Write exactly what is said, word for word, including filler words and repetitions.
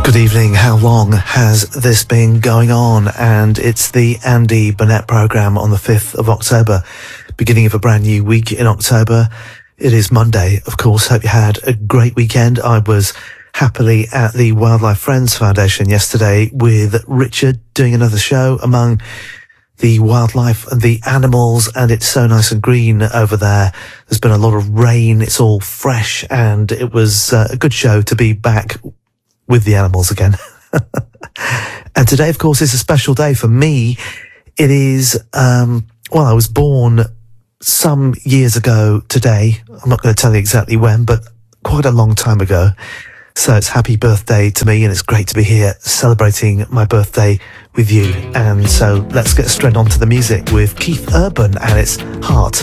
Good evening. How long has this been going on? And it's the Andy Burnett programme on the fifth of October, beginning of a brand new week in October. It is Monday, of course. Hope you had a great weekend. I was happily at the Wildlife Friends Foundation yesterday with Richard doing another show among the wildlife and the animals, and it's so nice and green over there. There's been a lot of rain. It's all fresh, and it was uh, a good show to be back with the animals again. And today, of course, is a special day for me. It is, um, well, I was born some years ago today. I'm not going to tell you exactly when, but quite a long time ago. So it's happy birthday to me, and it's great to be here celebrating my birthday with you. And so let's get straight on to the music with Keith Urban, and it's Heart